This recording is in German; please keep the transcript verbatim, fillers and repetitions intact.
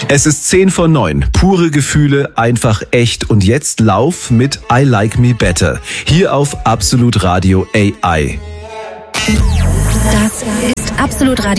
Es ist zehn vor neun. Pure Gefühle, einfach echt. Und jetzt Lauf mit I Like Me Better. Hier auf Absolut Radio A I. Das ist Absolut Radio.